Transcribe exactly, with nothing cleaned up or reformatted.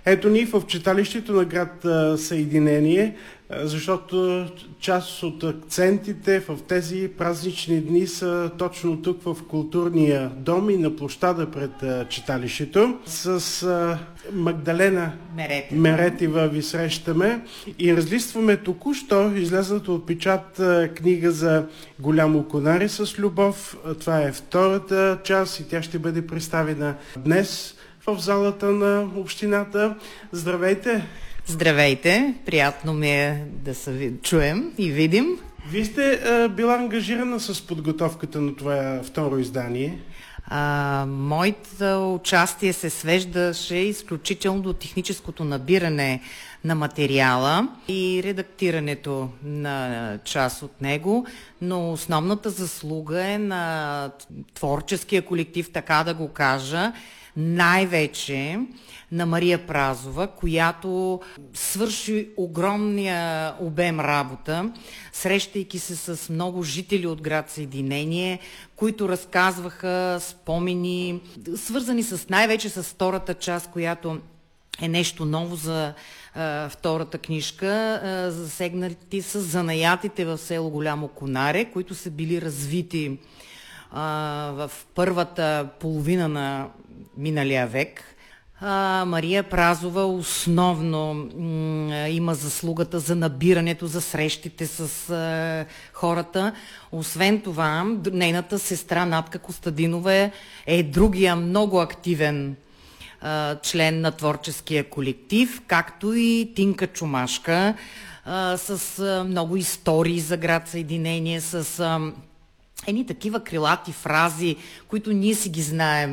Ето ни в читалището на град Съединение, защото част от акцентите в тези празнични дни са точно тук в културния дом и на площада пред читалището. С Магдалена Меретева, Меретева ви срещаме и разлистваме току-що излезната от печат книга за Голямо конаре с любов. Това е втората част и тя ще бъде представена днес в залата на общината. Здравейте! Здравейте! Приятно ми е да се чуем и видим. Вие сте а, била ангажирана с подготовката на това второ издание. А, моето участие се свеждаше изключително до техническото набиране на материала и редактирането на част от него, но основната заслуга е на творческия колектив, така да го кажа, най-вече на Мария Празова, която свърши огромния обем работа, срещайки се с много жители от град Съединение, които разказваха спомени, свързани с най-вече с втората част, която е нещо ново за а, втората книжка, а, засегнати с занаятите в село Голямо конаре, които са били развити а, в първата половина на миналия век. А, Мария Празова основно м- има заслугата за набирането, за срещите с а, хората. Освен това, нейната сестра Натка Костадинова е другия много активен а, член на творческия колектив, както и Тинка Чумашка а, с а, много истории за град Съединение, с а, едни такива крилати фрази, които ние си ги знаем